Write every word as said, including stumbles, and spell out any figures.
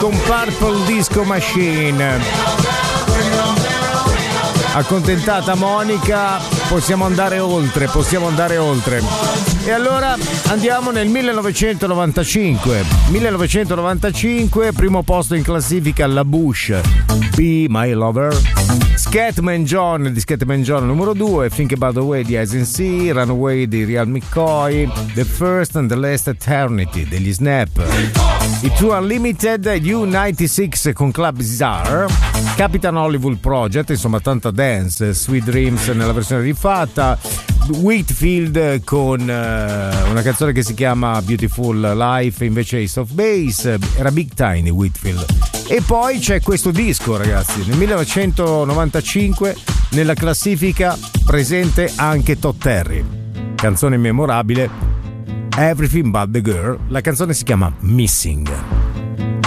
con Purple Disco Machine. Accontentata Monica, possiamo andare oltre, possiamo andare oltre. E allora andiamo nel millenovecentonovantacinque. millenovecentonovantacinque, primo posto in classifica La Bush, Be My Lover. Scatman John di Scatman John numero due, Think About the Way di As in C, Runaway di Real McCoy, The First and the Last Eternity degli Snap, i True Unlimited, U novantasei con Club Czar, Capitan Hollywood Project, insomma tanta dance, Sweet Dreams nella versione rifatta, Whitfield con uh, una canzone che si chiama Beautiful Life, invece Ace of Base, era Big Time Whitfield. E poi c'è questo disco, ragazzi, nel millenovecentonovantacinque nella classifica presente anche Todd Terry, canzone memorabile, Everything But the Girl. La canzone si chiama Missing.